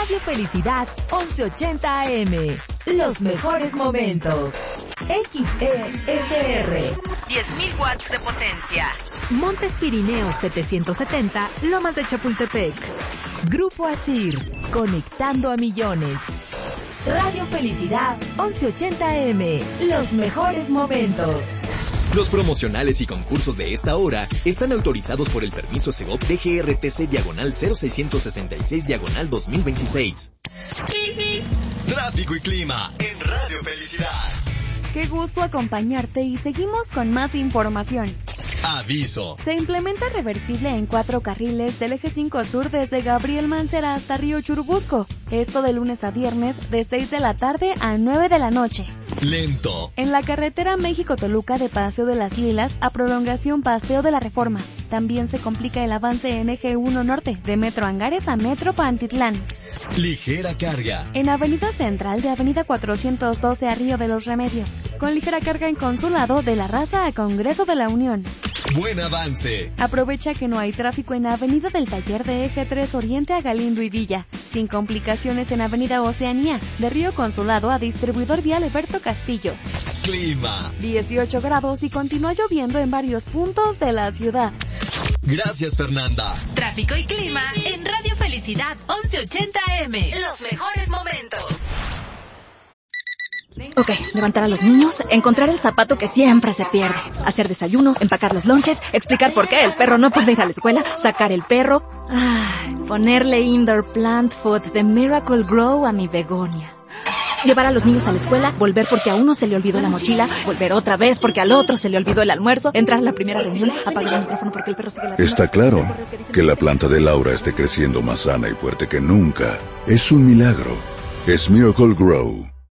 Radio Felicidad 1180 AM. Los mejores momentos. XESR. 10.000 watts de potencia. Montes Pirineos 770, Lomas de Chapultepec. Grupo Asir, conectando a millones. Radio Felicidad 1180 AM. Los mejores momentos. Los promocionales y concursos de esta hora están autorizados por el permiso Segov DGRTC/00666/2026. Tráfico y clima en Radio Felicidad. Qué gusto acompañarte y seguimos con más información. Aviso. Se implementa reversible en 4 carriles del eje 5 sur desde Gabriel Mancera hasta Río Churubusco. Esto de lunes a viernes de 6 de la tarde a 9 de la noche. Lento. En la carretera México-Toluca de Paseo de las Lilas a prolongación Paseo de la Reforma. También se complica el avance en eje 1 norte de Metro Angares a Metro Pantitlán. Ligera carga. En Avenida Central de Avenida 412 a Río de los Remedios. Con ligera carga en Consulado de la Raza a Congreso de la Unión. Buen avance. Aprovecha que no hay tráfico en Avenida del Taller de Eje 3 Oriente a Galindo y Villa. Sin complicaciones en Avenida Oceanía, de Río Consulado a Distribuidor Vial Eberto Castillo. Clima. 18 grados y continúa lloviendo en varios puntos de la ciudad. Gracias, Fernanda. Tráfico y clima en Radio Felicidad 1180 AM. Los mejores momentos. Ok, levantar a los niños, encontrar el zapato que siempre se pierde, hacer desayuno, empacar los lonches, explicar por qué el perro no puede ir a la escuela, sacar el perro, ponerle indoor plant food de Miracle Grow a mi begonia. Llevar a los niños a la escuela, volver porque a uno se le olvidó la mochila, volver otra vez porque al otro se le olvidó el almuerzo, entrar a la primera reunión, apagar el micrófono porque el perro sigue la... Está claro que la planta de Laura esté creciendo más sana y fuerte que nunca. Es un milagro. Es Miracle Grow.